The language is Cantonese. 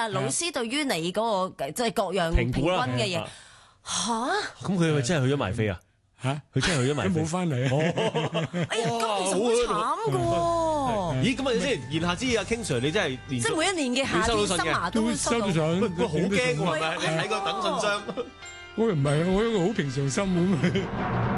老師對於你嗰個即係各樣評分嘅嘢嚇。 咁佢係咪真係去咗埋飛啊？ 嚇， 佢真係去咗埋飛。 佢冇翻嚟啊！ 哎呀，咁其實好慘㗎喎。 咦，咁啊先，言下之意啊，King Sir 你真係連即係每一年嘅夏天，summer都會收到。 都上， 喂，好驚喎，係咪？你睇個等信箱。 我又唔係，我一個好平常心咁。